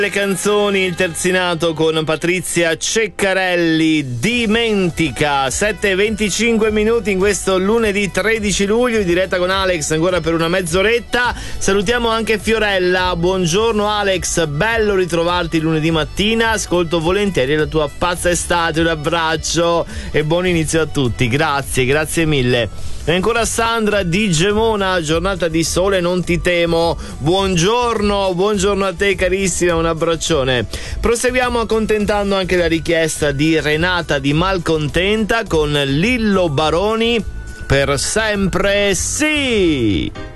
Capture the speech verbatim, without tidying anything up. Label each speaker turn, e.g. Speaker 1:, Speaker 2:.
Speaker 1: Le canzoni, il terzinato con Patrizia Ceccarelli, Dimentica. Sette e venticinque minuti in questo lunedì tredici luglio, in diretta con Alex ancora per una mezz'oretta. Salutiamo anche Fiorella. Buongiorno Alex, bello ritrovarti lunedì mattina, ascolto volentieri la tua pazza estate. Un abbraccio e buon inizio a tutti. Grazie, grazie mille. E ancora Sandra di Gemona, giornata di sole, non ti temo. Buongiorno, buongiorno a te carissima, un abbraccione. Proseguiamo accontentando anche la richiesta di Renata di Malcontenta con Lillo Baroni, Per sempre sì.